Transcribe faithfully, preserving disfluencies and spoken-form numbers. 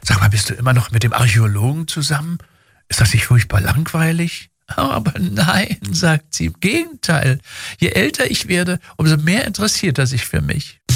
Sag mal, bist du immer noch mit dem Archäologen zusammen? Ist das nicht furchtbar langweilig? Aber nein, sagt sie, im Gegenteil. Je älter ich werde, umso mehr interessiert er sich für mich.